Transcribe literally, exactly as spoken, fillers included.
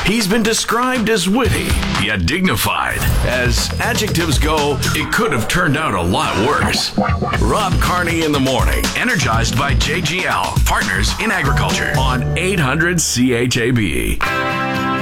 He's been described as witty, yet dignified. As adjectives go, it could have turned out a lot worse. Rob Carney in the morning, energized by J G L, Partners in Agriculture, on eight hundred C H A B.